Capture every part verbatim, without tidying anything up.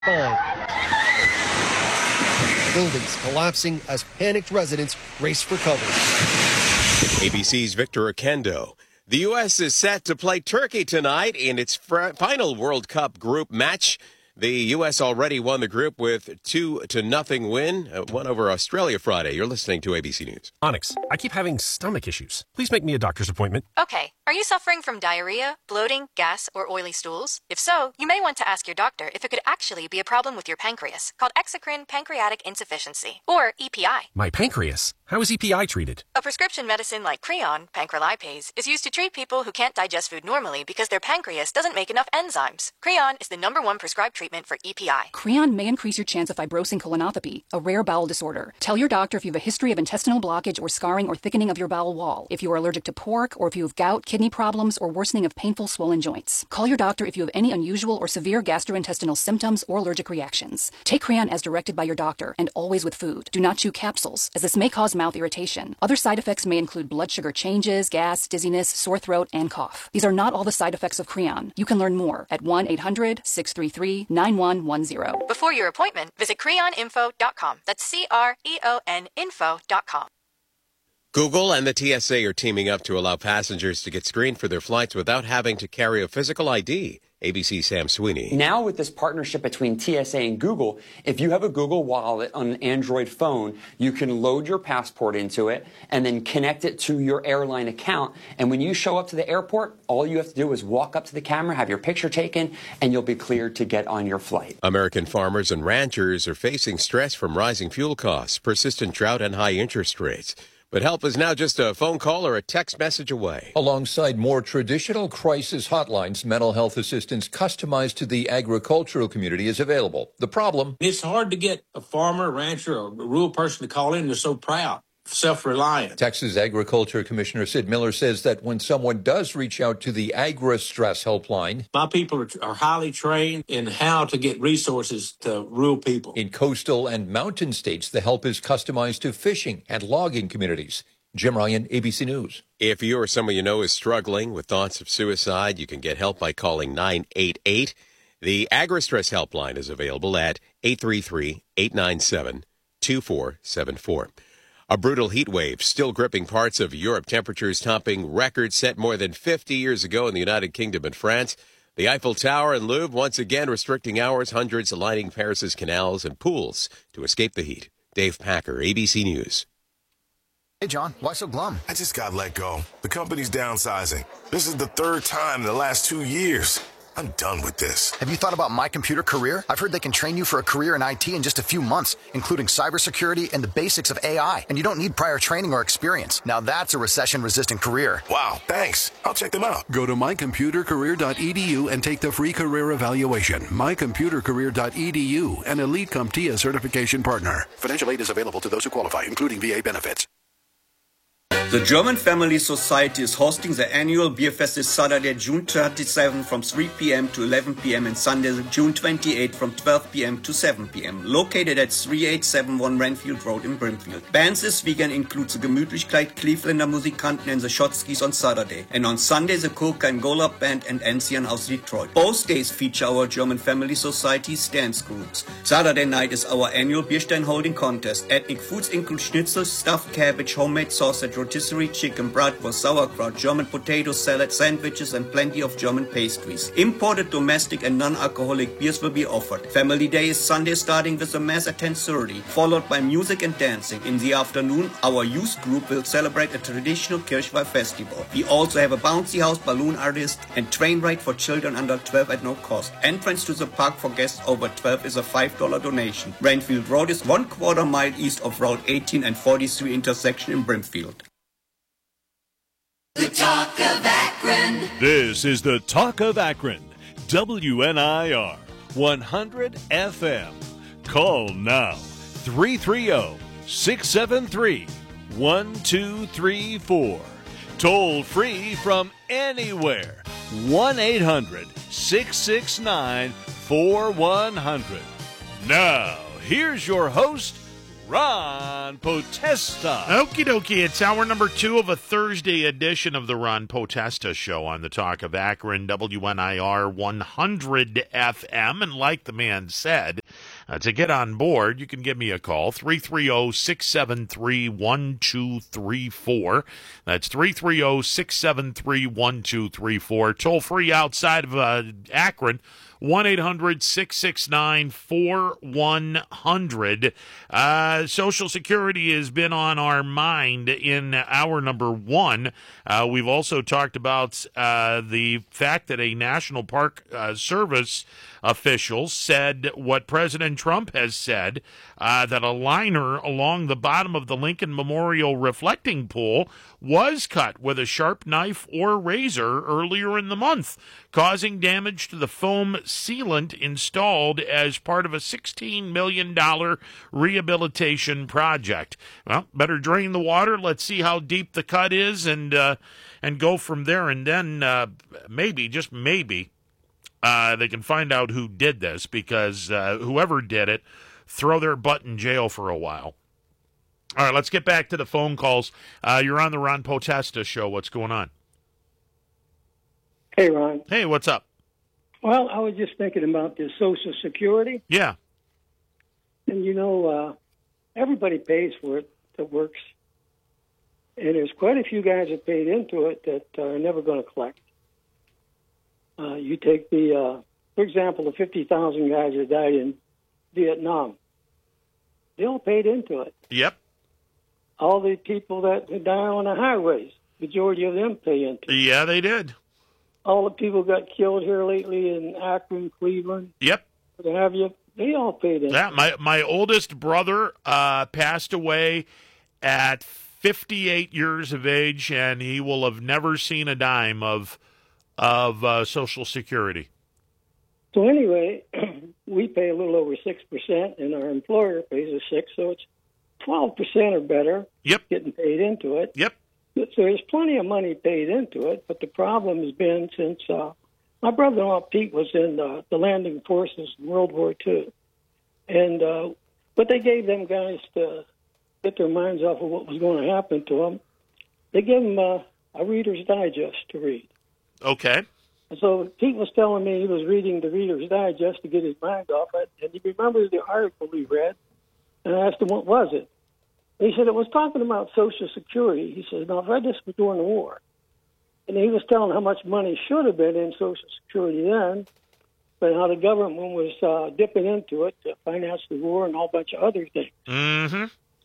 Fine. Buildings collapsing as panicked residents race for cover. A B C's Victor Oquendo. The U S is set to play Turkey tonight in its fr- final World Cup group match. The U S already won the group with two to nothing win, uh, one over Australia Friday. You're listening to A B C News. Onyx, I keep having stomach issues. Please make me a doctor's appointment. Okay. Are you suffering from diarrhea, bloating, gas, or oily stools? If so, you may want to ask your doctor if it could actually be a problem with your pancreas, called exocrine pancreatic insufficiency, or E P I. My pancreas? How is E P I treated? A prescription medicine like Creon, pancrelipase, is used to treat people who can't digest food normally because their pancreas doesn't make enough enzymes. Creon is the number one prescribed treatment for E P I. Creon may increase your chance of fibrosing colonopathy, a rare bowel disorder. Tell your doctor if you have a history of intestinal blockage or scarring or thickening of your bowel wall, if you are allergic to pork, or if you have gout, kidney problems, or worsening of painful swollen joints. Call your doctor if you have any unusual or severe gastrointestinal symptoms or allergic reactions. Take Creon as directed by your doctor, and always with food. Do not chew capsules, as this may cause mouth irritation. Other side effects may include blood sugar changes, gas, dizziness, sore throat, and cough. These are not all the side effects of Creon. You can learn more at one eight hundred, six three three, nine one one zero. Before your appointment, visit creon info dot com. That's C R E O N info dot com. Google and the T S A are teaming up to allow passengers to get screened for their flights without having to carry a physical I D. A B C's Sam Sweeney. Now with this partnership between T S A and Google, if you have a Google Wallet on an Android phone, you can load your passport into it and then connect it to your airline account. And when you show up to the airport, all you have to do is walk up to the camera, have your picture taken, and you'll be cleared to get on your flight. American farmers and ranchers are facing stress from rising fuel costs, persistent drought, and high interest rates. But help is now just a phone call or a text message away. Alongside more traditional crisis hotlines, mental health assistance customized to the agricultural community is available. The problem? It's hard to get a farmer, a rancher, or a rural person to call in. They're so proud, self-reliant. Texas Agriculture Commissioner Sid Miller says that when someone does reach out to the Agri-Stress helpline, my people are, are highly trained in how to get resources to rural people. In coastal and mountain states, the help is customized to fishing and logging communities. Jim Ryan, A B C News. If you or someone you know is struggling with thoughts of suicide, you can get help by calling nine eight eight. The Agri-Stress helpline is available at eight three three, eight nine seven, two four seven four. A brutal heat wave still gripping parts of Europe. Temperatures topping records set more than fifty years ago in the United Kingdom and France. The Eiffel Tower and Louvre once again restricting hours. Hundreds lining Paris's canals and pools to escape the heat. Dave Packer, A B C News. Hey, John, why so glum? I just got let go. The company's downsizing. This is the third time in the last two years. I'm done with this. Have you thought about My Computer Career? I've heard they can train you for a career in I T in just a few months, including cybersecurity and the basics of A I. And you don't need prior training or experience. Now that's a recession-resistant career. Wow, thanks. I'll check them out. Go to my computer career dot e d u and take the free career evaluation. my computer career dot e d u, an Elite CompTIA certification partner. Financial aid is available to those who qualify, including V A benefits. The German Family Society is hosting the annual Beer Fest this Saturday, June twenty-seventh from three p.m. to eleven p.m. and Sunday, June twenty-eighth from twelve p.m. to seven p.m. Located at thirty-eight seventy-one Renfield Road in Brimfield. Bands this weekend include the Gemütlichkeit, Clevelander Musikanten and the Shotskis on Saturday. And on Sunday, the Kurka and Golub Band and Ancien aus Detroit. Both days feature our German Family Society's dance groups. Saturday night is our annual Bierstein holding contest. Ethnic foods include schnitzel, stuffed cabbage, homemade sausage, rotisserie chicken, bratwurst, sauerkraut, German potato salad, sandwiches, and plenty of German pastries. Imported, domestic, and non-alcoholic beers will be offered. Family Day is Sunday, starting with a mass at ten thirty, followed by music and dancing. In the afternoon, our youth group will celebrate a traditional Kirchweih festival. We also have a bouncy house, balloon artist, and train ride for children under twelve at no cost. Entrance to the park for guests over twelve is a five dollars donation. Renfield Road is one quarter mile east of Route eighteen and forty-three intersection in Brimfield. The Talk of Akron. This is the Talk of Akron. W N I R one hundred F M. Call now three three zero, six seven three, one two three four. Toll free from anywhere. one eight hundred, six six nine, four one zero zero. Now, here's your host, Ron Potesta. Okie dokie, it's hour number two of a Thursday edition of the Ron Potesta Show on the Talk of Akron, W N I R one hundred F M. And like the man said, uh, to get on board, you can give me a call, three three zero, six seven three, one two three four. That's three three zero, six seven three, one two three four. Toll free outside of uh, Akron, one eight hundred, six six nine, four one zero zero. Uh, Social Security has been on our mind in hour number one. Uh, we've also talked about uh, the fact that a National Park uh, Service official said what President Trump has said, uh, that a liner along the bottom of the Lincoln Memorial reflecting pool was cut with a sharp knife or razor earlier in the month, causing damage to the foam sealant installed as part of a sixteen million dollars rehabilitation project. Well, better drain the water. Let's see how deep the cut is and uh, and go from there. And then uh, maybe, just maybe, uh, they can find out who did this, because uh, whoever did it, throw their butt in jail for a while. All right, let's get back to the phone calls. Uh, you're on the Ron Potesta Show. What's going on? Hey, Ron. Hey, what's up? Well, I was just thinking about this Social Security. Yeah. And, you know, uh, everybody pays for it that works. And there's quite a few guys that paid into it that are never going to collect. Uh, you take the, uh, for example, the fifty thousand guys that died in Vietnam. They all paid into it. Yep. All the people that die on the highways, majority of them pay into it. Yeah, they did. All the people got killed here lately in Akron, Cleveland. Yep. What have you? They all paid into yeah, it. my my oldest brother uh, passed away at fifty-eight years of age, and he will have never seen a dime of of uh, Social Security. So anyway, we pay a little over six percent, and our employer pays us six, so it's twelve percent or better. Yep. Getting paid into it. Yep. So there's plenty of money paid into it, but the problem has been since uh, my brother-in-law Pete was in uh, the landing forces in World War Two, and uh, but they gave them guys to get their minds off of what was going to happen to them. They gave them uh, a Reader's Digest to read. Okay. And so Pete was telling me he was reading the Reader's Digest to get his mind off it, and he remembers the article he read, and I asked him, what was it? And he said it was talking about Social Security. He said, now, I've read this during the war. And he was telling how much money should have been in Social Security then, but how the government was uh, dipping into it to finance the war and a whole bunch of other things. Mm-hmm.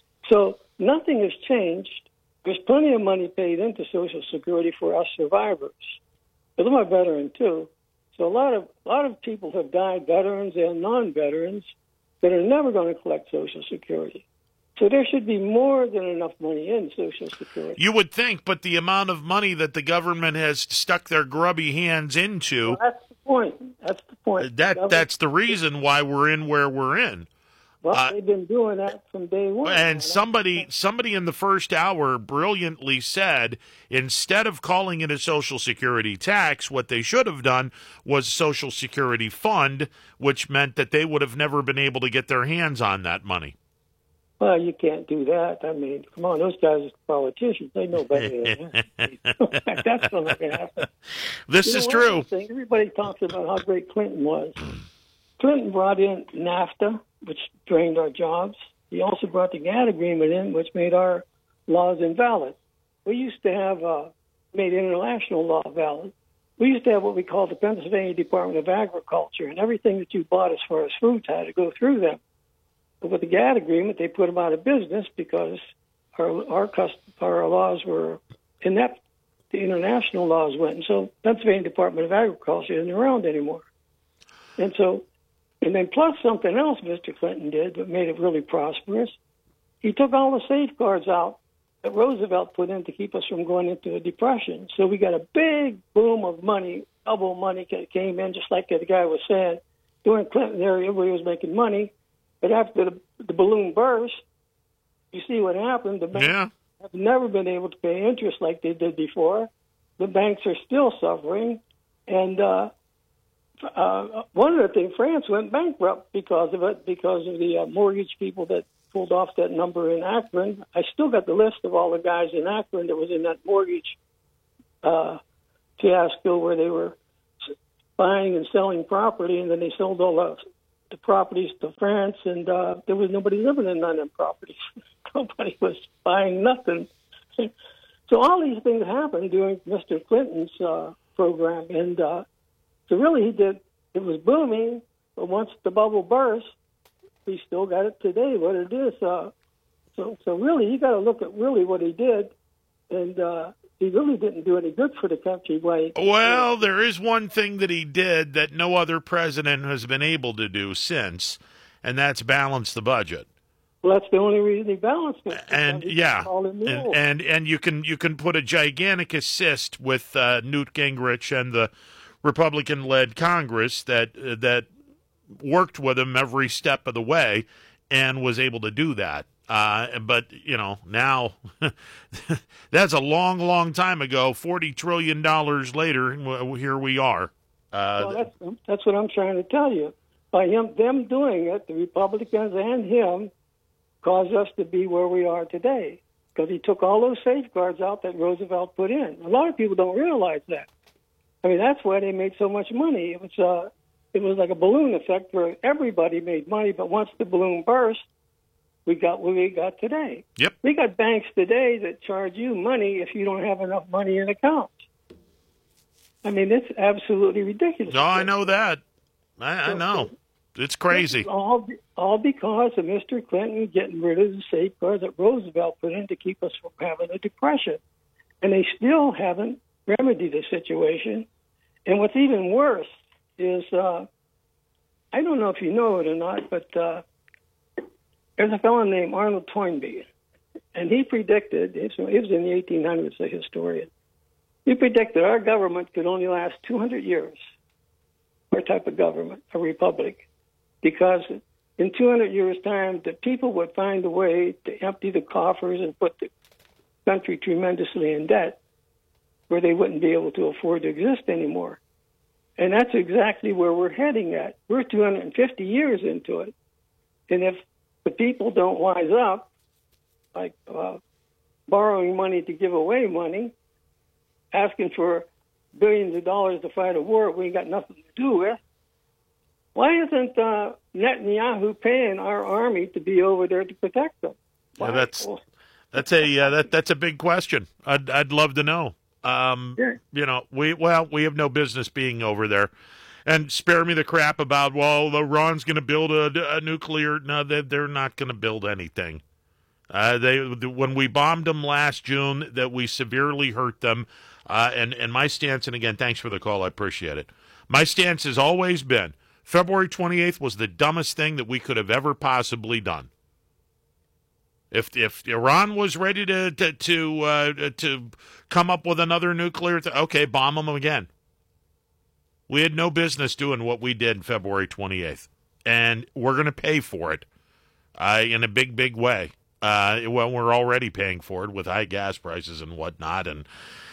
So nothing has changed. There's plenty of money paid into Social Security for us survivors. But I'm a veteran, too. So a lot of a lot of people have died, veterans and non-veterans, that are never going to collect Social Security. So there should be more than enough money in Social Security. You would think, but the amount of money that the government has stuck their grubby hands into, well, that's the point. That's the point. That the that's the reason why we're in where we're in. Well, uh, they've been doing that from day one. And somebody somebody in the first hour brilliantly said, instead of calling it a Social Security tax, what they should have done was Social Security fund, which meant that they would have never been able to get their hands on that money. Well, you can't do that. I mean, come on, those guys are politicians. They know better than that. That's not going to happen. This you know, is true. Thing, everybody talks about how great Clinton was. Clinton brought in NAFTA, which drained our jobs. He also brought the GATT agreement in, which made our laws invalid. We used to have uh, made international law valid. We used to have what we called the Pennsylvania Department of Agriculture, and everything that you bought as far as foods had to go through them. But with the GATT agreement, they put them out of business because our our, cust- our laws were inept. The international laws went, and so Pennsylvania Department of Agriculture isn't around anymore. And so, and then plus something else Mister Clinton did that made it really prosperous. He took all the safeguards out that Roosevelt put in to keep us from going into a depression. So we got a big boom of money, double money came in, just like the guy was saying. During Clinton era, everybody was making money. But after the, the balloon burst, you see what happened. The banks yeah. have never been able to pay interest like they did before. The banks are still suffering. And uh, uh, one of the things, France went bankrupt because of it, because of the uh, mortgage people that pulled off that number in Akron. I still got the list of all the guys in Akron that was in that mortgage uh, fiasco where they were buying and selling property, and then they sold all the, the properties to France, and uh, there was nobody living in none of them properties. Nobody was buying nothing. So all these things happened during Mister Clinton's uh, program, and uh, so really he did. It was booming, but once the bubble burst, we still got it today. What it is. Uh, so so really, you got to look at really what he did, and uh, he really didn't do any good for the country. By well, there is one thing that he did that no other president has been able to do since, and that's balance the budget. Well, that's the only reason he balanced it. And yeah, and, and and you can you can put a gigantic assist with uh, Newt Gingrich and the Republican-led Congress that uh, that worked with him every step of the way and was able to do that. Uh, but you know, now that's a long, long time ago. Forty trillion dollars later, here we are. Uh, well, that's that's what I'm trying to tell you. By him, them doing it, the Republicans and him caused us to be where we are today, because he took all those safeguards out that Roosevelt put in. A lot of people don't realize that. I mean, that's why they made so much money. It was uh, it was like a balloon effect where everybody made money, but once the balloon burst, we got what we got today. Yep. We got banks today that charge you money if you don't have enough money in accounts. I mean, it's absolutely ridiculous. No, I know that. I, I know. It's crazy. It's all, all because of Mister Clinton getting rid of the safeguards that Roosevelt put in to keep us from having a depression. And they still haven't remedied the situation. And what's even worse is, uh, I don't know if you know it or not, but uh, there's a fellow named Arnold Toynbee. And he predicted, he was in the eighteen hundreds, a historian. He predicted our government could only last two hundred years. Our type of government, a republic. Because in two hundred years' time, the people would find a way to empty the coffers and put the country tremendously in debt where they wouldn't be able to afford to exist anymore. And that's exactly where we're heading at. We're two hundred fifty years into it. And if the people don't wise up, like uh, borrowing money to give away money, asking for billions of dollars to fight a war we ain't got nothing to do with, why isn't uh, Netanyahu paying our army to be over there to protect them? Yeah, that's that's a uh, that that's a big question. I'd I'd love to know. Um, yeah. You know, we well we have no business being over there. And spare me the crap about, well, Iran's going to build a, a nuclear. No, they, they're not going to build anything. Uh, they when we bombed them last June, that we severely hurt them. Uh, and and my stance, and again, thanks for the call, I appreciate it. My stance has always been February twenty-eighth was the dumbest thing that we could have ever possibly done. If if Iran was ready to to to, uh, to come up with another nuclear, th- okay, bomb them again. We had no business doing what we did February twenty-eighth, and we're going to pay for it uh, in a big, big way. Uh, well, we're already paying for it with high gas prices and whatnot, and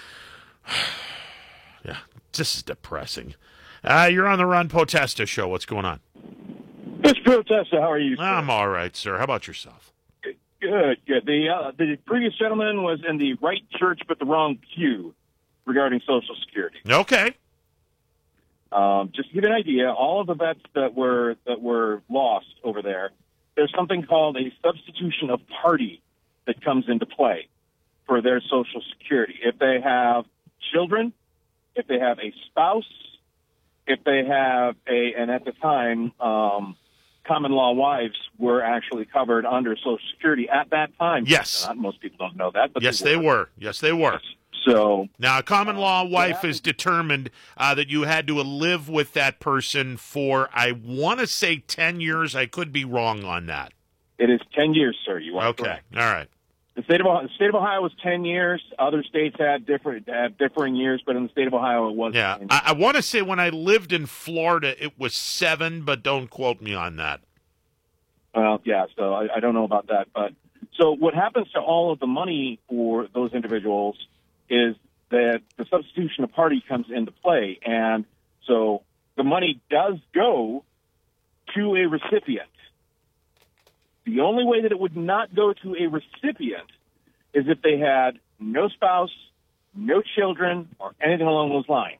yeah, this is depressing. Uh, you're on the Ron Potesta show. What's going on? Mister Potesta, how are you, sir? I'm all right, sir. How about yourself? Good, good. The uh, the previous gentleman was in the right church but the wrong pew regarding Social Security. Okay. Um, just to give you an idea, all of the vets that were that were lost over there, there's something called a substitution of party that comes into play for their Social Security. If they have children, if they have a spouse, if they have a, and at the time, um, common law wives were actually covered under Social Security at that time. Yes. Not, most people don't know that. But yes, they were. they were. Yes, they were. So now, a common law wife is determined uh, that you had to live with that person for, I want to say, ten years. I could be wrong on that. It is ten years, sir. You are okay. correct. All right. The state of Ohio, the state of Ohio was ten years. Other states had different had differing years, but in the state of Ohio, it was. Yeah, I, I want to say when I lived in Florida, it was seven, but don't quote me on that. Well, yeah. So I, I don't know about that, but so what happens to all of the money for those individuals is that the substitution of party comes into play. And so the money does go to a recipient. The only way that it would not go to a recipient is if they had no spouse, no children, or anything along those lines.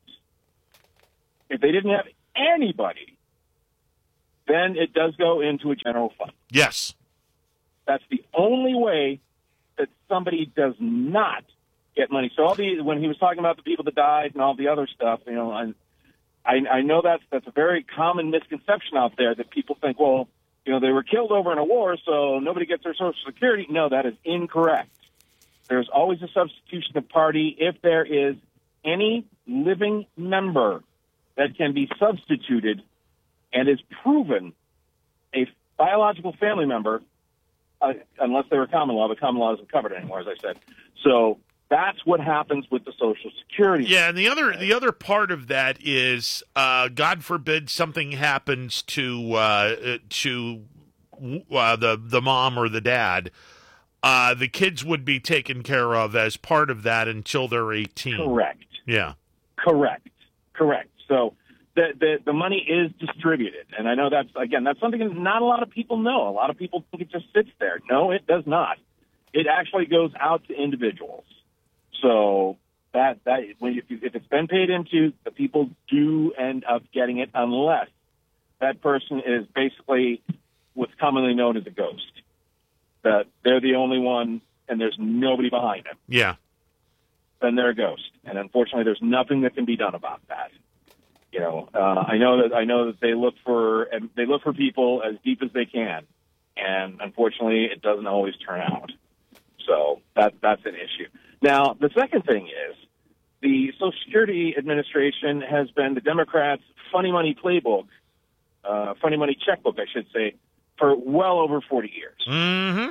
If they didn't have anybody, then it does go into a general fund. Yes. That's the only way that somebody does not get money. So all the when he was talking about the people that died and all the other stuff, you know, I I, I know that's that's a very common misconception out there that people think, well, you know, they were killed over in a war, so nobody gets their Social Security. No, that is incorrect. There's always a substitution of party if there is any living member that can be substituted and is proven a biological family member, uh, unless they were common law, but common law isn't covered anymore, as I said. So that's what happens with the Social Security. Yeah, and the other the other part of that is, uh, God forbid, something happens to uh, to uh, the the mom or the dad. Uh, the kids would be taken care of as part of that until they're eighteen. Correct. Yeah. Correct. Correct. So the, the the money is distributed, and I know that's again that's something that not a lot of people know. A lot of people think it just sits there. No, it does not. It actually goes out to individuals. So that that when if, if it's been paid into, the people do end up getting it, unless that person is basically what's commonly known as a ghost. That they're the only one, and there's nobody behind them. Yeah. Then they're a ghost, and unfortunately, there's nothing that can be done about that. You know, uh, I know that I know that they look for and they look for people as deep as they can, and unfortunately, it doesn't always turn out. So that that's an issue. Now, the second thing is the Social Security Administration has been the Democrats' funny money playbook, uh, funny money checkbook, I should say, for well over forty years. Mm-hmm.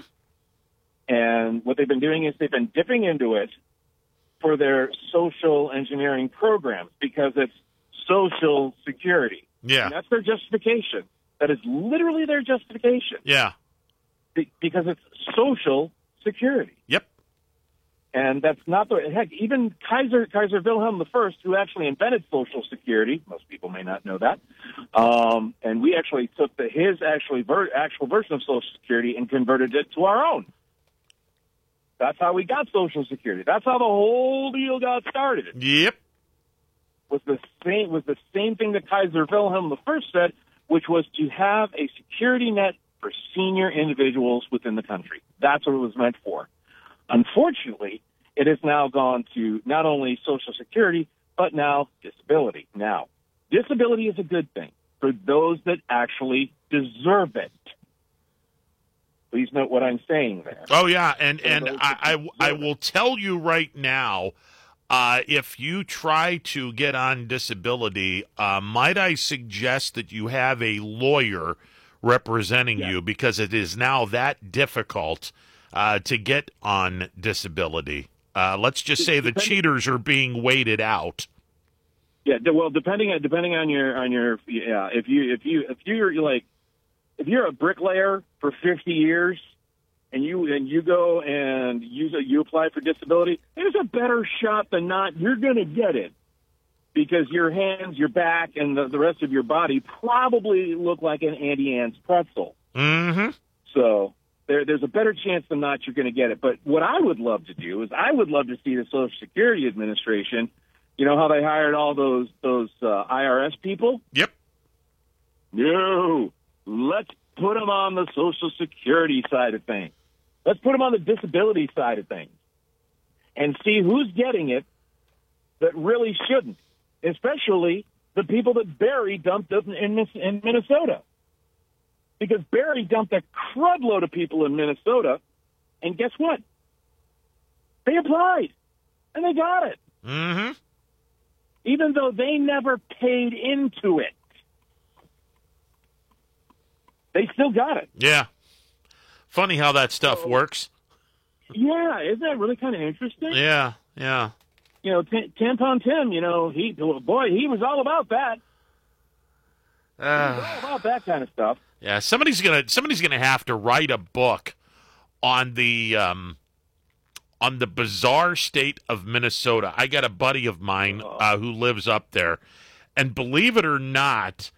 And what they've been doing is they've been dipping into it for their social engineering programs because it's Social Security. Yeah. And that's their justification. That is literally their justification. Yeah. Be- because it's Social Security. Yep. And that's not the heck. Even Kaiser Kaiser Wilhelm the First, who actually invented Social Security, most people may not know that. Um, and we actually took the, his actually ver- actual version of Social Security and converted it to our own. That's how we got Social Security. That's how the whole deal got started. Yep. Was the same was the same thing that Kaiser Wilhelm the First said, which was to have a security net for senior individuals within the country. That's what it was meant for. Unfortunately, it has now gone to not only Social Security, but now disability. Now, disability is a good thing for those that actually deserve it. Please note what I'm saying there. Oh, yeah, and, and I, I, I will tell you right now, uh, if you try to get on disability, uh, might I suggest that you have a lawyer representing yes. you, because it is now that difficult Uh, to get on disability. Uh, let's just say the cheaters are being weighted out. Yeah, well, depending on depending on your on your yeah, if you if you if you're like if you're a bricklayer for fifty years and you and you go and you you apply for disability, there's a better shot than not you're going to get it because your hands, your back, and the, the rest of your body probably look like an Auntie Anne's pretzel. Mm-hmm. So. There, there's a better chance than not you're going to get it. But what I would love to do is I would love to see the Social Security Administration, you know how they hired all those those uh, I R S people? Yep. No. Let's put them on the Social Security side of things. Let's put them on the disability side of things and see who's getting it that really shouldn't, especially the people that Barry dumped in, in Minnesota. Because Barry dumped a crud load of people in Minnesota, and guess what? They applied, and they got it. Mm-hmm. Even though they never paid into it. They still got it. Yeah. Funny how that stuff so, works. Yeah, isn't that really kind of interesting? Yeah, yeah. You know, T- Tampon Tim, you know, he boy, he was all about that. Uh, he was all about that kind of stuff. Yeah, somebody's gonna somebody's gonna have to write a book on the um, on the bizarre state of Minnesota. I got a buddy of mine uh, who lives up there, and believe it or not,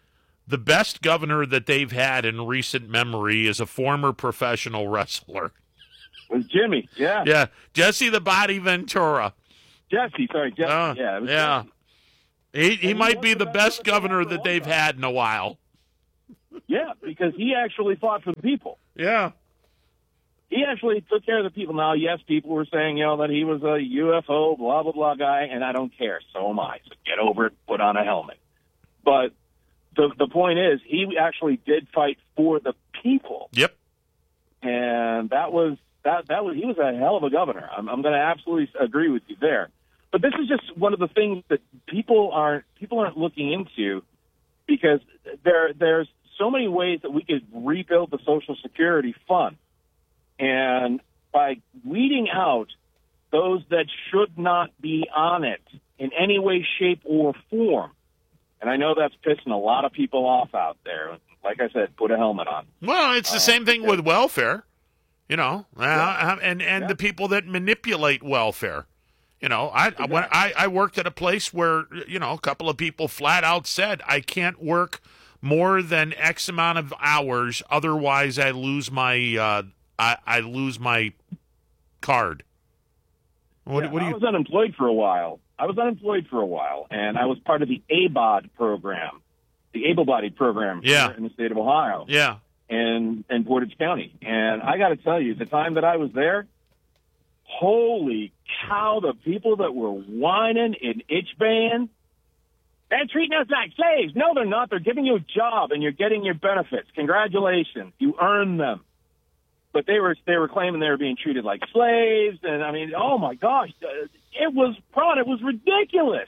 the best governor that they've had in recent memory is a former professional wrestler. It was Jimmy, yeah. Yeah, Jesse the Body Ventura. Jesse, sorry, Jesse, Uh, yeah. It was yeah. Jesse. He, he And might was be the best governor that they've had in a while. Yeah, because he actually fought for the people. Yeah. He actually took care of the people. Now, yes, people were saying, you know, that he was a U F O, blah, blah, blah guy, and I don't care. So am I. So get over it, put on a helmet. But the the point is, he actually did fight for the people. Yep. And that was, that, that was, he was a hell of a governor. I'm, I'm going to absolutely agree with you there. But this is just one of the things that people aren't, people aren't looking into, because there, there's so many ways that we could rebuild the Social Security fund. And by weeding out those that should not be on it in any way, shape, or form, and I know that's pissing a lot of people off out there. Like I said, put a helmet on. Well, it's the Uh, same thing with welfare, you know, uh, Yeah. and, and Yeah. the people that manipulate welfare. You know, I when I, I worked at a place where, you know, a couple of people flat out said, I can't work more than X amount of hours, otherwise I lose my uh, I, I lose my card. What, Yeah, what do I you? was unemployed for a while. I was unemployed for a while, and I was part of the A B O D program, the able-bodied program Yeah. here in the state of Ohio. Yeah. In, in Portage County. And I got to tell you, the time that I was there, holy cow, the people that were whining and itch-baying, they're treating us like slaves. No, they're not. They're giving you a job, and you're getting your benefits. Congratulations. You earned them. But they were they were claiming they were being treated like slaves, and I mean, oh my gosh, uh, it was fraud. It was ridiculous.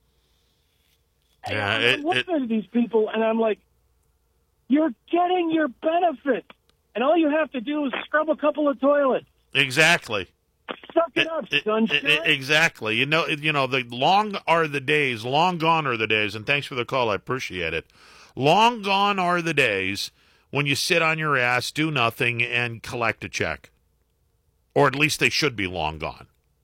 Yeah, And it- I'm looking at these people, and I'm like, you're getting your benefits, and all you have to do is scrub a couple of toilets. Exactly. Suck it up, sunshine. I- I- exactly. You know, you know, the long are the days, long gone are the days, and thanks for the call, I appreciate it. Long gone are the days when you sit on your ass, do nothing, and collect a check. Or at least they should be long gone.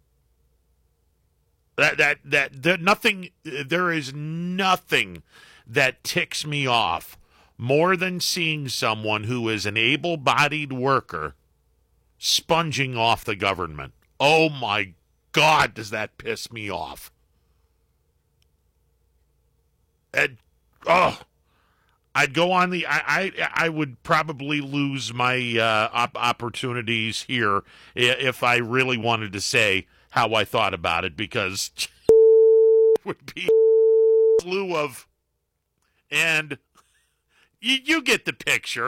That that that, that nothing there is nothing that ticks me off more than seeing someone who is an able-bodied worker sponging off the government. Oh my God, does that piss me off? And, oh, I'd go on the. I I, I would probably lose my uh, op- opportunities here if I really wanted to say how I thought about it, because it would be a slew of, and you, you get the picture.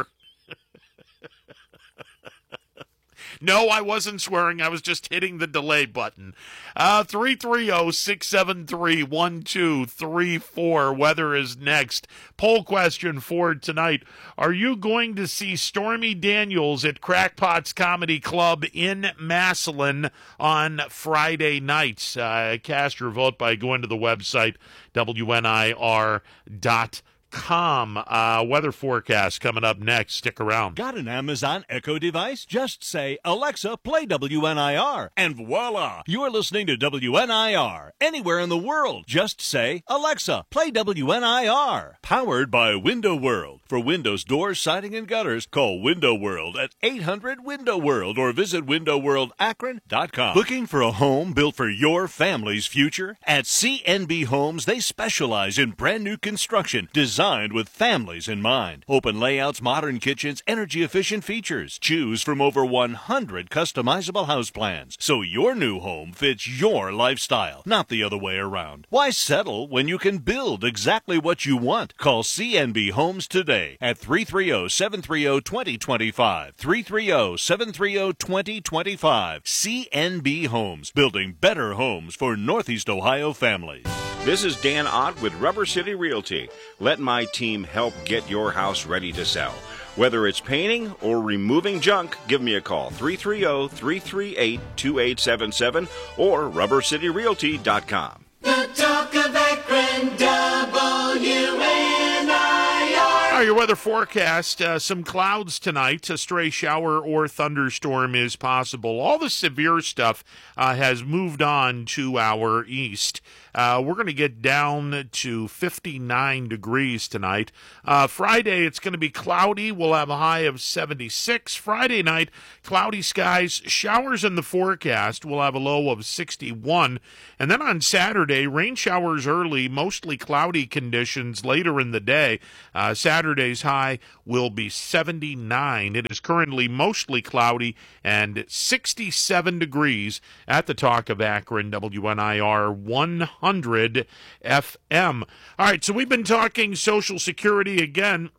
No, I wasn't swearing. I was just hitting the delay button. Uh, three three zero, six seven three, one two three four. Weather is next. Poll question for tonight. Are you going to see Stormy Daniels at Crackpot's Comedy Club in Massillon on Friday nights? Uh, cast your vote by going to the website, W N I R dot com. Com uh, weather forecast coming up next. Stick around. Got an Amazon Echo device? Just say, Alexa, play W N I R, and voila, you're listening to W N I R. Anywhere in the world, just say, Alexa, play W N I R. Powered by Window World. For windows, doors, siding, and gutters, call Window World at eight hundred window world or visit window world akron dot com. Looking for a home built for your family's future? At C N B Homes, they specialize in brand new construction designed with families in mind. Open layouts, modern kitchens, energy-efficient features. Choose from over one hundred customizable house plans, so your new home fits your lifestyle, not the other way around. Why settle when you can build exactly what you want? Call C N B Homes today at three three zero, seven three zero, two zero two five. three three zero, seven three zero, two zero two five. C N B Homes, building better homes for Northeast Ohio families. This is Dan Ott with Rubber City Realty. Let my team help get your house ready to sell. Whether it's painting or removing junk, give me a call, three three zero, three three eight, two eight seven seven or rubber city realty dot com. The talk of Akron, W N I R. All right, your weather forecast, uh, some clouds tonight. A stray shower or thunderstorm is possible. All the severe stuff uh, has moved on to our east. Uh, we're going to get down to fifty-nine degrees tonight. Uh, Friday, it's going to be cloudy. We'll have a high of seventy-six. Friday night, cloudy skies, showers in the forecast. We'll have a low of sixty-one. And then on Saturday, rain showers early, mostly cloudy conditions later in the day. Uh, Saturday's high will be seventy-nine. It is currently mostly cloudy and sixty-seven degrees at the Talk of Akron, W N I R one hundred F M. All right, so we've been talking Social Security again.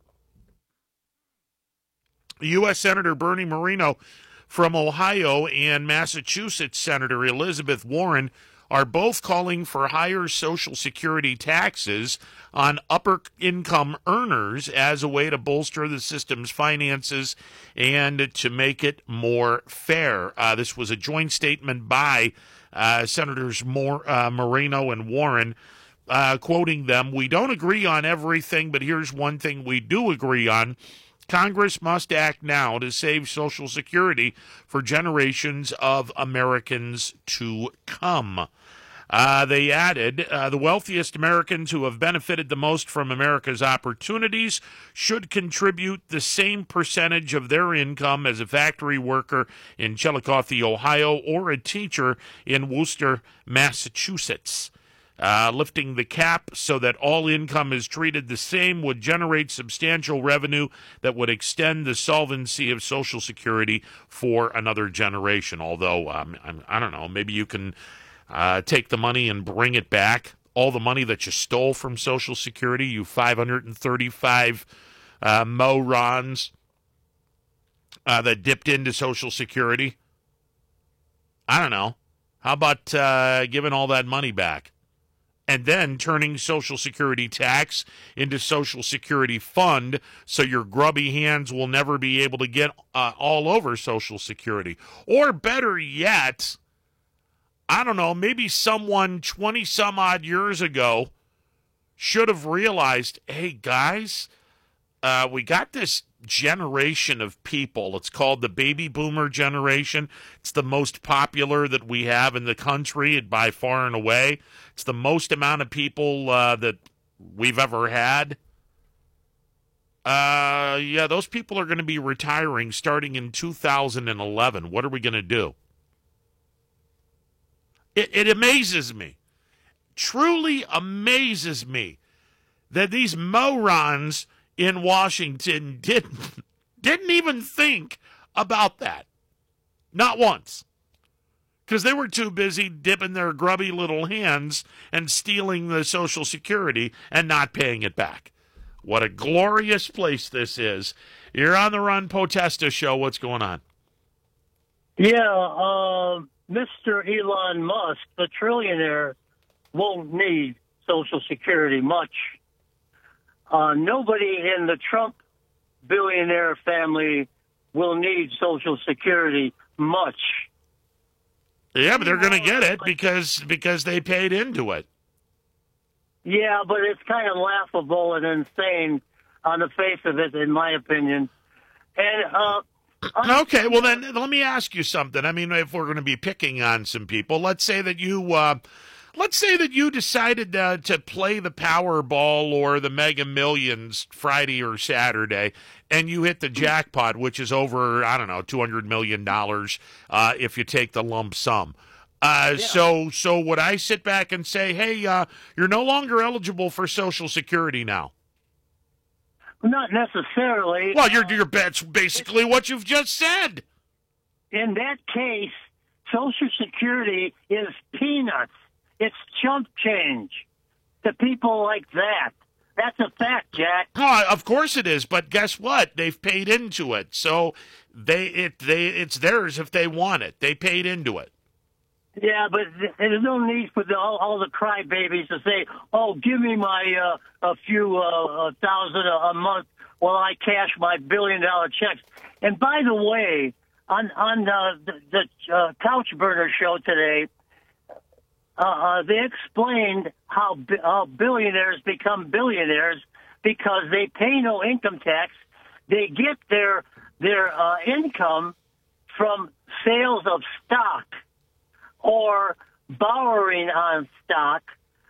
U S Senator Bernie Moreno from Ohio and Massachusetts Senator Elizabeth Warren are both calling for higher Social Security taxes on upper-income earners as a way to bolster the system's finances and to make it more fair. Uh, this was a joint statement by uh, Senators More, uh, Moreno and Warren, uh, quoting them, "We don't agree on everything, but here's one thing we do agree on. Congress must act now to save Social Security for generations of Americans to come." Uh, they added, uh, the wealthiest Americans who have benefited the most from America's opportunities should contribute the same percentage of their income as a factory worker in Chillicothe, Ohio, or a teacher in Worcester, Massachusetts. Uh, lifting the cap so that all income is treated the same would generate substantial revenue that would extend the solvency of Social Security for another generation. Although, um, I'm, I don't know, maybe you can uh, take the money and bring it back. All the money that you stole from Social Security, you five hundred thirty-five uh, morons uh, that dipped into Social Security. I don't know. How about uh, giving all that money back? And then turning Social Security tax into Social Security fund so your grubby hands will never be able to get uh, all over Social Security. Or better yet, I don't know, maybe someone twenty-some-odd years ago should have realized, hey, guys, uh, we got this generation of people. It's called the baby boomer generation. It's the most popular that we have in the country by far and away. It's the most amount of people uh, that we've ever had. Uh, yeah, those people are going to be retiring starting in two thousand eleven. What are we going to do? It, it amazes me, truly amazes me that these morons in Washington didn't, didn't even think about that. Not once. Because they were too busy dipping their grubby little hands and stealing the Social Security and not paying it back. What a glorious place this is. You're on the Ron Potesta Show. What's going on? Yeah, uh, Mister Elon Musk, the trillionaire, won't need Social Security much. Uh, nobody in the Trump billionaire family will need Social Security much. Yeah, but they're going to get it because because they paid into it. Yeah, but it's kind of laughable and insane on the face of it, in my opinion. And uh, okay, well then let me ask you something. I mean, if we're going to be picking on some people, let's say that you. Uh, Let's say that you decided uh, to play the Powerball or the Mega Millions Friday or Saturday, and you hit the jackpot, which is over, I don't know, two hundred million dollars uh, if you take the lump sum. Uh, yeah. So so would I sit back and say, hey, uh, you're no longer eligible for Social Security now? Not necessarily. Well, you're, you're, that's basically what you've just said. In that case, Social Security is peanuts. It's chump change to people like that. That's a fact, Jack. Oh, of course it is, but guess what? They've paid into it, so they it they it's theirs if they want it. They paid into it. Yeah, but there's no need for the, all, all the crybabies to say, "Oh, give me my uh, a few uh, thousand a, a month while I cash my billion dollar checks." And by the way, on on uh, the, the uh, Couch Burner show today. Uh, uh, they explained how, bi- how billionaires become billionaires because they pay no income tax. They get their their uh, income from sales of stock or borrowing on stock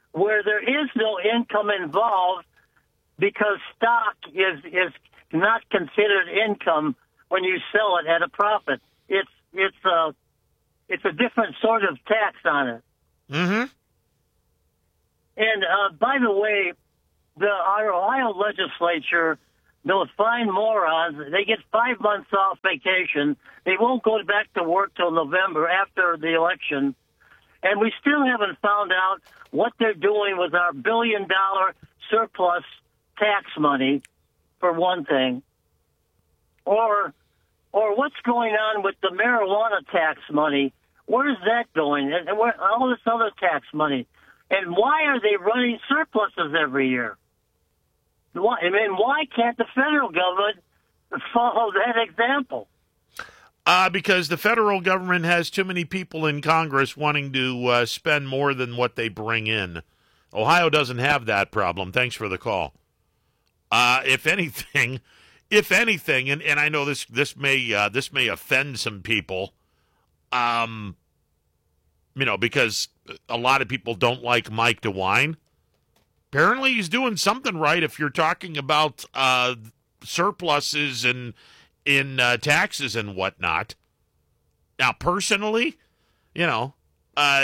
where there is no income involved because stock is is not considered income when you sell it at a profit. It's it's a it's a different sort of tax on it. Mm-hmm. And uh, by the way, the our Ohio legislature, those fine morons, they get five months off vacation. They won't go back to work till November after the election. And we still haven't found out what they're doing with our billion-dollar surplus tax money, for one thing. Or or what's going on with the marijuana tax money? Where's that going? And where, all this other tax money. And why are they running surpluses every year? Why, I mean, why can't the federal government follow that example? Uh, because the federal government has too many people in Congress wanting to uh, spend more than what they bring in. Ohio doesn't have that problem. Thanks for the call. Uh, if anything, if anything, and, and I know this this may uh, this may offend some people, um, you know, because a lot of people don't like Mike DeWine. Apparently, he's doing something right. If you're talking about uh, surpluses and in uh, taxes and whatnot. Now, personally, you know, uh,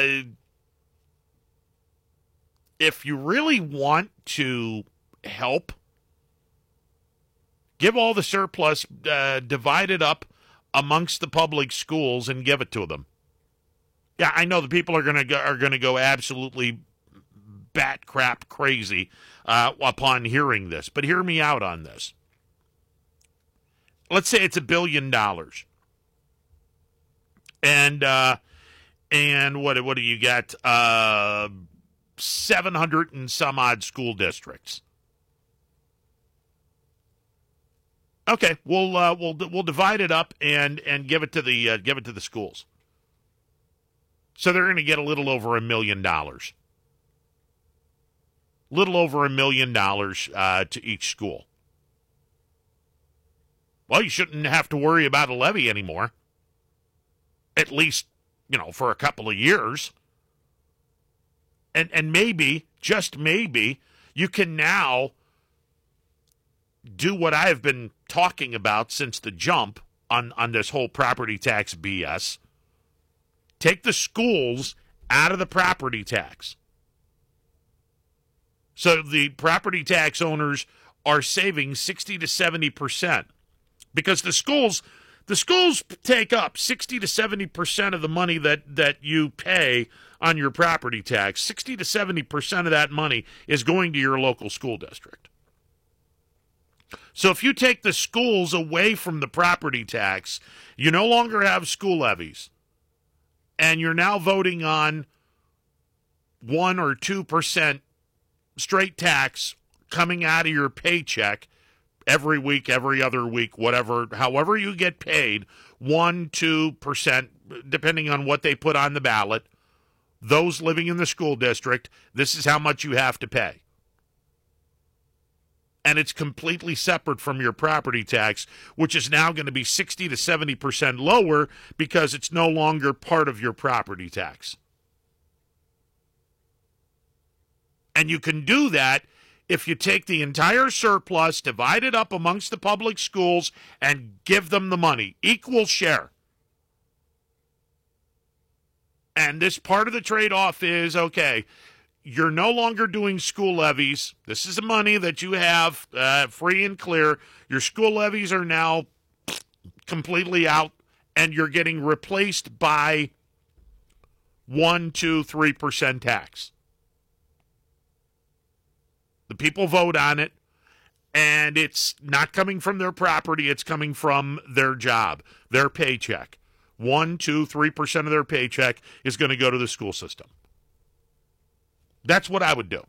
if you really want to help, give all the surplus, uh, divide it up amongst the public schools and give it to them. Yeah, I know the people are going to are going to go absolutely bat crap crazy uh, upon hearing this, but hear me out on this. Let's say it's a billion dollars, and uh, and what what do you got? Uh, Seven hundred and some odd school districts. Okay, we'll uh, we'll we'll divide it up and and give it to the uh, give it to the schools. So they're going to get a little over a million dollars. Little over a million dollars uh, to each school. Well, you shouldn't have to worry about a levy anymore. At least, you know, for a couple of years. And and maybe, just maybe, you can now do what I've been talking about since the jump on, on this whole property tax B S. Take the schools out of the property tax. So the property tax owners are saving sixty to seventy percent. Because the schools the schools take up sixty to seventy percent of the money that, that you pay on your property tax. sixty to seventy percent of that money is going to your local school district. So if you take the schools away from the property tax, you no longer have school levies. And you're now voting on one or two percent straight tax coming out of your paycheck every week, every other week, whatever, however you get paid, one, two percent, depending on what they put on the ballot. Those living in the school district, this is how much you have to pay. And it's completely separate from your property tax, which is now going to be sixty to seventy percent lower because it's no longer part of your property tax. And you can do that if you take the entire surplus, divide it up amongst the public schools, and give them the money. Equal share. And this part of the trade-off is, okay, you're no longer doing school levies. This is the money that you have uh, free and clear. Your school levies are now completely out, and you're getting replaced by one, two, three percent tax. The people vote on it, and it's not coming from their property. It's coming from their job, their paycheck. One, two, three percent of their paycheck is going to go to the school system. That's what I would do.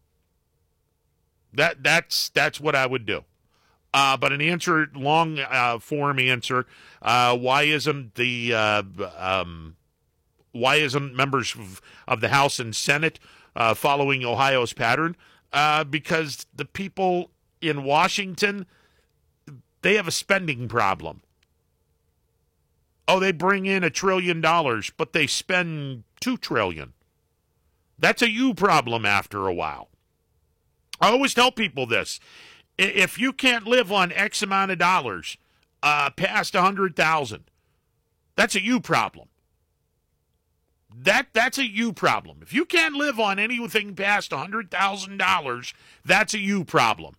That that's that's what I would do. Uh, but an answer, long uh, form answer. Uh, why isn't the uh, um, why isn't members of, of the House and Senate uh, following Ohio's pattern? Uh, because the people in Washington, they have a spending problem. Oh, they bring in a trillion dollars, but they spend two trillion. That's a you problem after a while. I always tell people this. If you can't live on X amount of dollars uh, past one hundred thousand dollars, that's a you problem. That That's a you problem. If you can't live on anything past one hundred thousand dollars, that's a you problem.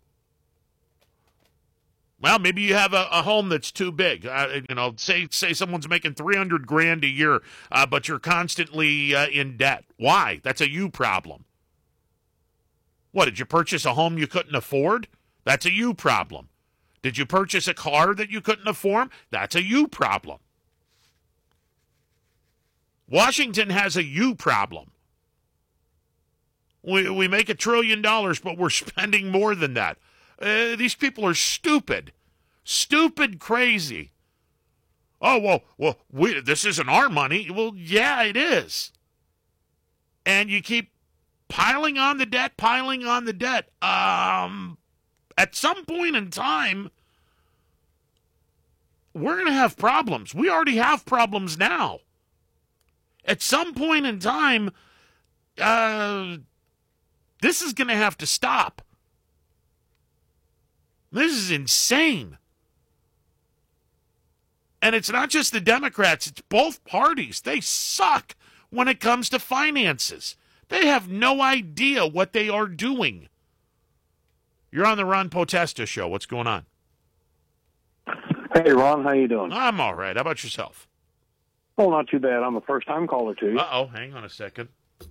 Well, maybe you have a, a home that's too big. Uh, you know, say say someone's making three hundred grand a year, uh, but you're constantly uh, in debt. Why? That's a you problem. What, did you purchase a home you couldn't afford? That's a you problem. Did you purchase a car that you couldn't afford? That's a you problem. Washington has a you problem. We we make a trillion dollars, but we're spending more than that. Uh, these people are stupid. Stupid crazy. Oh, well, well, we, this isn't our money. Well, yeah, it is. And you keep piling on the debt, piling on the debt. Um, at some point in time, we're going to have problems. We already have problems now. At some point in time, uh, this is going to have to stop. This is insane. And it's not just the Democrats, it's both parties. They suck when it comes to finances. They have no idea what they are doing. You're on the Ron Potesta Show. What's going on? Hey, Ron, how you doing? I'm all right. How about yourself? Oh, not too bad. I'm a first-time caller, too. Uh-oh. Hang on a second.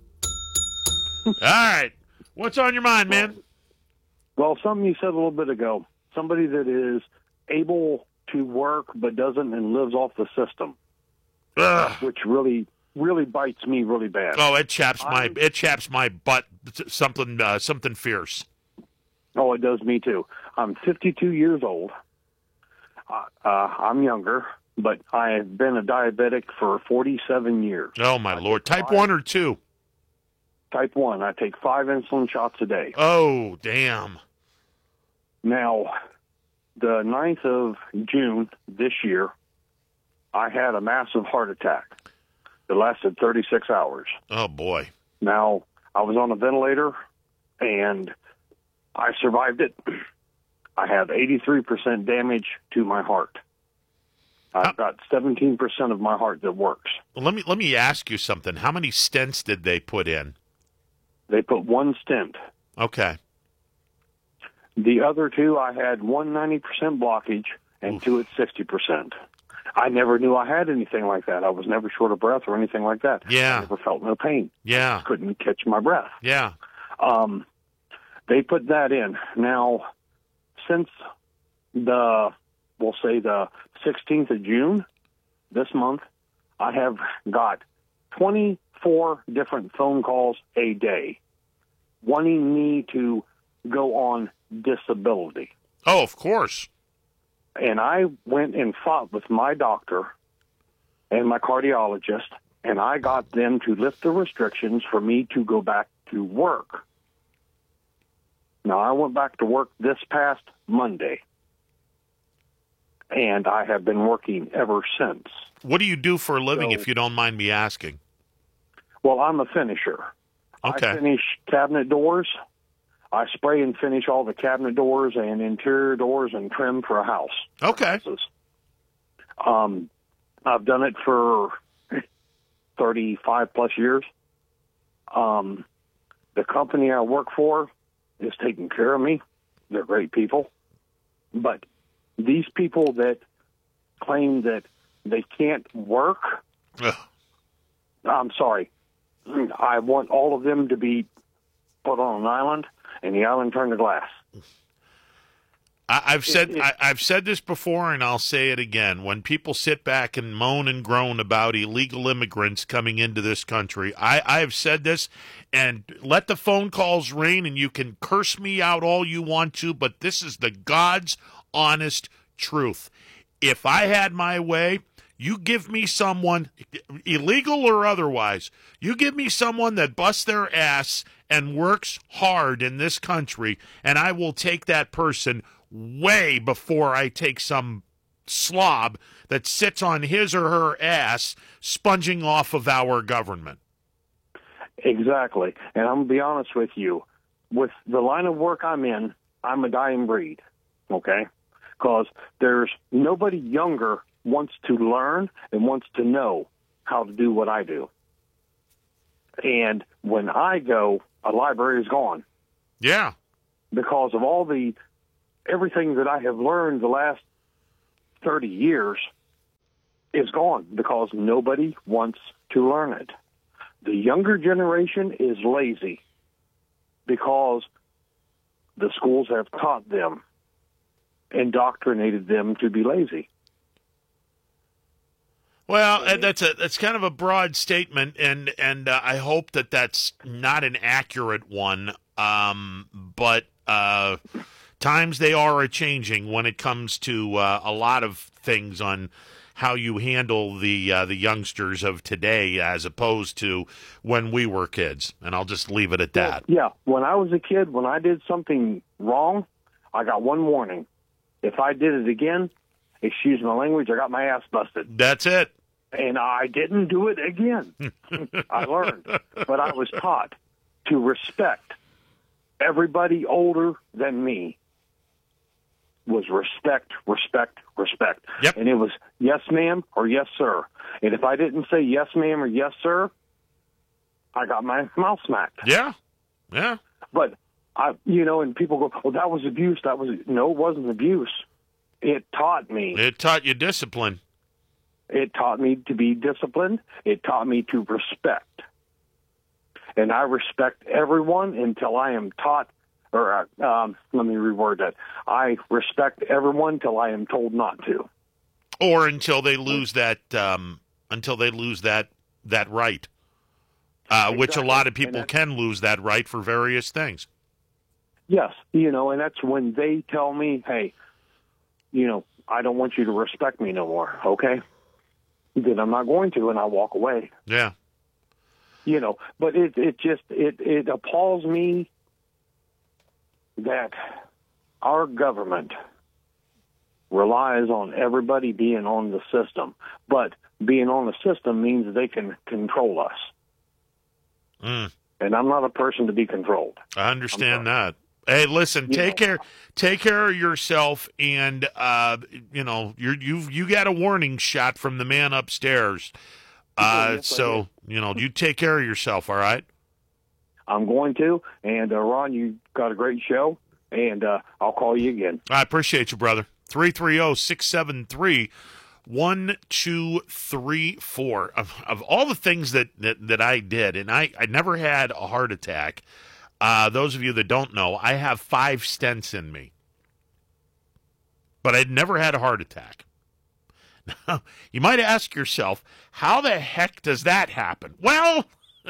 All right. What's on your mind, man? Well, something you said a little bit ago. Somebody that is able to work but doesn't and lives off the system, Ugh. which really, really bites me really bad. Oh, it chaps my it chaps my butt. Something uh, something fierce. Oh, it does me too. I'm fifty-two years old. Uh, uh, I'm younger, but I have been a diabetic for forty-seven years. Oh my Lord! Type one or two? Type one. I take five insulin shots a day. Oh, damn. Now, the ninth of June this year, I had a massive heart attack that lasted thirty-six hours. Oh, boy. Now, I was on a ventilator, and I survived it. I have eighty-three percent damage to my heart. I've got seventeen percent of my heart that works. Well, let me let me ask you something. How many stents did they put in? They put one stent. Okay. The other two, I had one ninety percent blockage and Oof. two at sixty percent. I never knew I had anything like that. I was never short of breath or anything like that. Yeah. I never felt no pain. Yeah. Couldn't catch my breath. Yeah. Um, they put that in. Now, since the, we'll say the sixteenth of June, this month, I have got twenty-four different phone calls a day wanting me to go on disability. Oh, of course. And I went and fought with my doctor and my cardiologist, and I got them to lift the restrictions for me to go back to work. Now, I went back to work this past Monday, and I have been working ever since. What do you do for a living, so, if you don't mind me asking? Well, I'm a finisher. Okay. I finish cabinet doors. I spray and finish all the cabinet doors and interior doors and trim for a house. Okay. Um, I've done it for thirty-five plus years. Um, the company I work for is taking care of me. They're great people. But these people that claim that they can't work, Ugh. I'm sorry. I want all of them to be put on an island, and the island turned to glass. I, I've said it, it, I, I've said this before, and I'll say it again. When people sit back and moan and groan about illegal immigrants coming into this country, I, I have said this, and let the phone calls ring, and you can curse me out all you want to, but this is the God's honest truth. If I had my way, you give me someone, illegal or otherwise, you give me someone that busts their ass and works hard in this country, and I will take that person way before I take some slob that sits on his or her ass sponging off of our government. Exactly. And I'm going to be honest with you. With the line of work I'm in, I'm a dying breed, okay? Because there's nobody younger wants to learn and wants to know how to do what I do. And when I go, a library is gone. Yeah. Because of all the, everything that I have learned the last thirty years is gone because nobody wants to learn it. The younger generation is lazy because the schools have taught them, indoctrinated them to be lazy. Well, and that's a that's kind of a broad statement, and and uh, I hope that that's not an accurate one. Um, but uh, times they are a changing when it comes to uh, a lot of things on how you handle the uh, the youngsters of today as opposed to when we were kids. And I'll just leave it at that. Yeah, when I was a kid, when I did something wrong, I got one warning. If I did it again, excuse my language, I got my ass busted. That's it. And I didn't do it again. I learned. But I was taught to respect everybody older than me. Was respect, respect, respect. Yep. And it was yes, ma'am, or yes, sir. And if I didn't say yes, ma'am, or yes, sir, I got my mouth smacked. Yeah, yeah. But, I, you know, and people go, well, that was abuse. That was, no, it wasn't abuse. It taught me. It taught you discipline. It taught me to be disciplined. It taught me to respect. And I respect everyone until I am taught, or uh, um, let me reword that. I respect everyone till I am told not to. Or until they lose that, um, until they lose that that right, uh, Exactly. which a lot of people And can lose that right for various things. Yes, you know, and that's when they tell me, hey, you know, I don't want you to respect me no more, okay? Then I'm not going to, and I walk away. Yeah. You know, but it it just, it, it appalls me that our government relies on everybody being on the system. But being on the system means they can control us. Mm. And I'm not a person to be controlled. I understand that. Hey, listen, You take know. care take care of yourself, and uh, you know, you you you got a warning shot from the man upstairs. Uh, yes, I so, you know, you take care of yourself, all right? I'm going to. And, uh, Ron, you got a great show, and uh, I'll call you again. I appreciate you, brother. three three zero, six seven three, one two three four. Of, of all the things that, that, that I did, and I, I never had a heart attack. Uh, those of you that don't know, I have five stents in me. But I'd never had a heart attack. Now, you might ask yourself, how the heck does that happen? Well,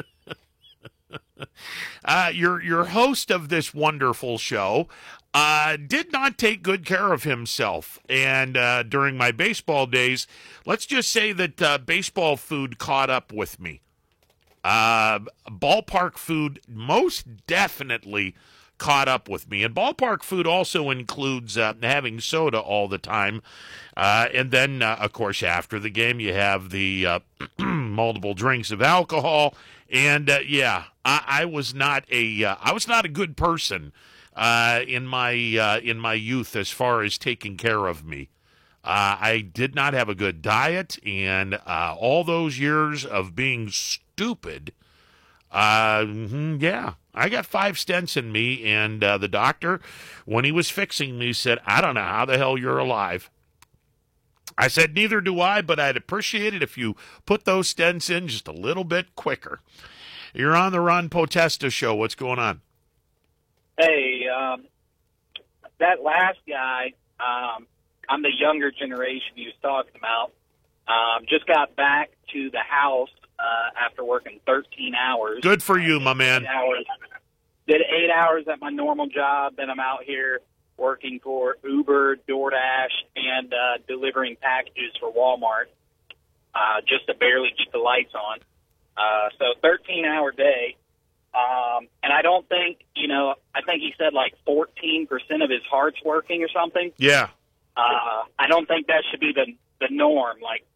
uh, your your host of this wonderful show uh, did not take good care of himself. And uh, during my baseball days, let's just say that uh, baseball food caught up with me. Uh, ballpark food most definitely caught up with me. And ballpark food also includes uh, having soda all the time. Uh, and then, uh, of course, after the game, you have the uh, multiple drinks of alcohol. And, uh, yeah, I, I was not a uh, I was not a good person uh, in my uh, in my youth as far as taking care of me. Uh, I did not have a good diet, and uh, all those years of being stupid, uh, mhm, yeah, I got five stents in me, and uh, the doctor, when he was fixing me, said, I don't know how the hell you're alive. I said, neither do I, but I'd appreciate it if you put those stents in just a little bit quicker. You're on the Ron Potesta Show. What's going on? Hey, um, that last guy, um, I'm the younger generation he was talking about. Um, just got back to the house uh, after working thirteen hours. Good for you, my man. Eight hours. Did eight hours at my normal job. Then I'm out here working for Uber, DoorDash, and uh, delivering packages for Walmart uh, just to barely keep the lights on. Uh, so thirteen-hour day. Um, and I don't think, you know, I think he said like fourteen percent of his heart's working or something. Yeah. Uh, I don't think that should be the the norm. Like,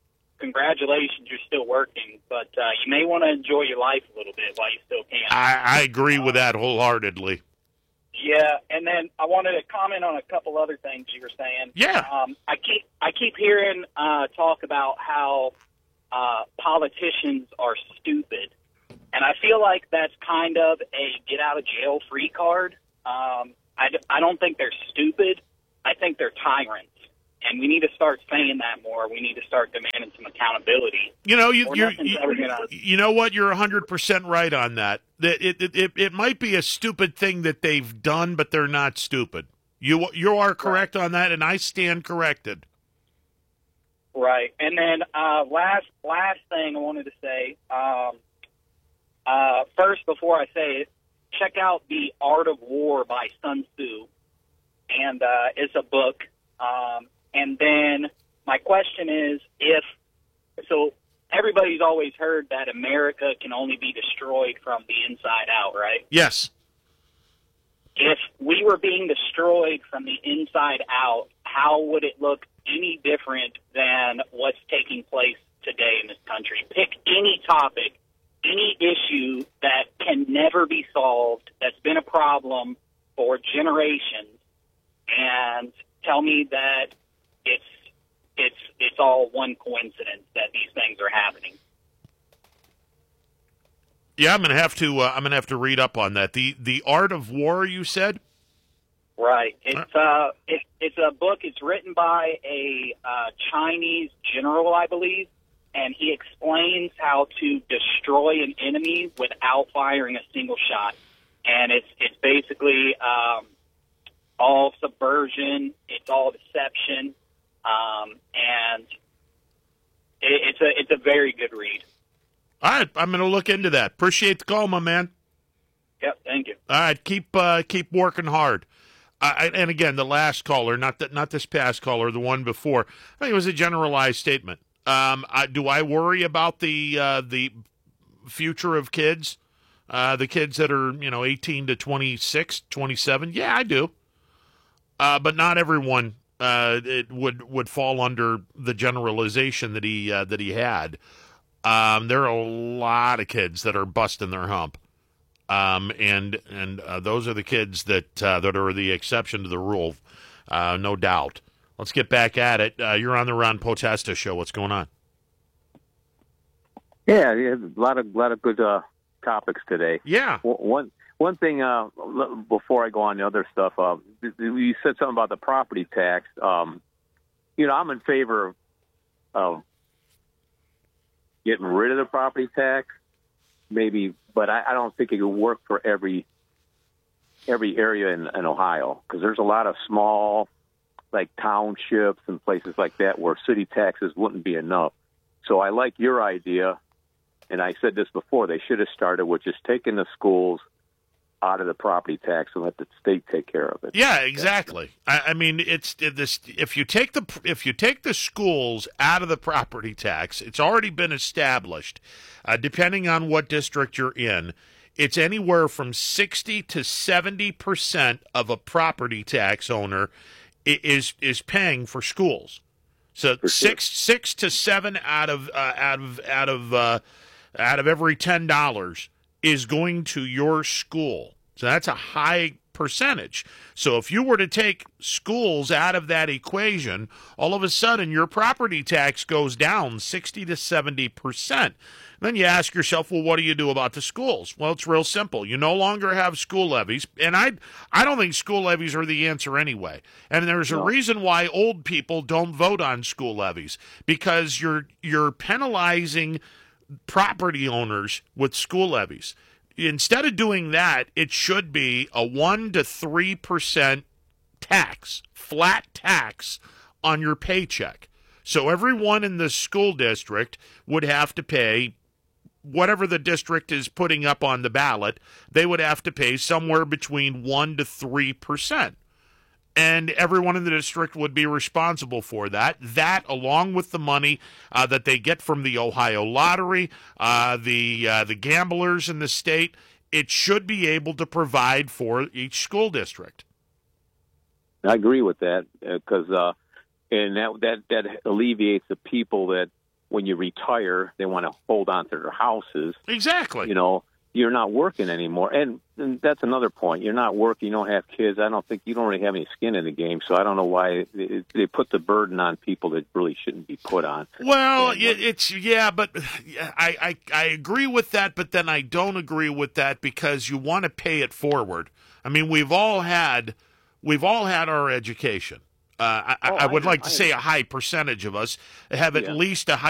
congratulations, you're still working, but uh, you may want to enjoy your life a little bit while you still can. I, I agree with that wholeheartedly. Yeah, and then I wanted to comment on a couple other things you were saying. Yeah. Um, I keep I keep hearing uh, talk about how uh, politicians are stupid, and I feel like that's kind of a get-out-of-jail-free card. Um, I, d- I don't think they're stupid. I think they're tyrants. And we need to start saying that more. We need to start demanding some accountability. You know, you Or you're, nothing's you, ever gonna- you know what? You're one hundred percent right on that. That it, it it it might be a stupid thing that they've done, but they're not stupid. You you are correct on that, and I stand corrected. Right. And then uh, last last thing I wanted to say, um, uh, first, before I say it, check out The Art of War by Sun Tzu. And uh, it's a book. Um, and then my question is, if so everybody's always heard that America can only be destroyed from the inside out, right? Yes. If we were being destroyed from the inside out, how would it look any different than what's taking place today in this country? Pick any topic, any issue that can never be solved, that's been a problem for generations, and tell me that it's it's it's all one coincidence that these things are happening. Yeah, I'm gonna have to. Uh, I'm gonna have to read up on that. The The Art of War, you said. Right. It's uh, it, it's a book. It's written by a uh, Chinese general, I believe, and he explains how to destroy an enemy without firing a single shot. And it's it's basically um, all subversion. It's all deception, um, and it, it's a it's a very good read. All right, I'm going to look into that. Appreciate the call, my man. Yep, thank you. All right, keep uh, keep working hard. Uh, and again, the last caller, not that not this past caller, the one before, I think it was a generalized statement. Um, I, do I worry about the uh, the future of kids, uh, the kids that are you know eighteen to twenty-six, twenty-seven? Yeah, I do. Uh, but not everyone uh, it would would fall under the generalization that he uh, that he had. Um, there are a lot of kids that are busting their hump. Um, and and uh, those are the kids that uh, that are the exception to the rule, uh, no doubt. Let's get back at it. Uh, you're on the Ron Potesta show. What's going on? Yeah, yeah, a lot of lot of good uh, topics today. Yeah. One one thing uh, before I go on the other stuff, uh, you said something about the property tax. Um, you know, I'm in favor of, of getting rid of the property tax, maybe. But I, I don't think it would work for every every area in, in Ohio, because there's a lot of small, like townships and places like that where city taxes wouldn't be enough. So I like your idea, and I said this before, they should have started with just taking the schools out of the property tax and let the state take care of it. Yeah, exactly. I, I mean, it's it, this. If you take the if you take the schools out of the property tax, it's already been established. Uh, depending on what district you're in, it's anywhere from sixty to seventy percent of a property tax owner is is paying for schools. So for six sure. six to seven out of uh, out of out of uh, out of every ten dollars is going to your school. So that's a high percentage. So if you were to take schools out of that equation, all of a sudden your property tax goes down sixty to seventy percent. Then you ask yourself, well, what do you do about the schools? Well, it's real simple. You no longer have school levies, and I I don't think school levies are the answer anyway. And there's a reason why old people don't vote on school levies, because you're you're penalizing property owners with school levies. Instead of doing that, it should be a one to three percent tax, flat tax on your paycheck. So everyone in the school district would have to pay whatever the district is putting up on the ballot. They would have to pay somewhere between one to three percent. And everyone in the district would be responsible for that. That, along with the money uh, that they get from the Ohio Lottery, uh, the uh, the gamblers in the state, it should be able to provide for each school district. I agree with that, because uh, and that that that alleviates the people that when you retire, they want to hold on to their houses. Exactly. You know, you're not working anymore. And, and that's another point. You're not working. You don't have kids. I don't think you don't really have any skin in the game. So I don't know why they, they put the burden on people that really shouldn't be put on. Well, it, it's yeah, but I, I I agree with that, but then I don't agree with that because you want to pay it forward. I mean, we've all had we've all had our education. Uh, I, Oh, I would I- like to I- say a high percentage of us have at Yeah. least a high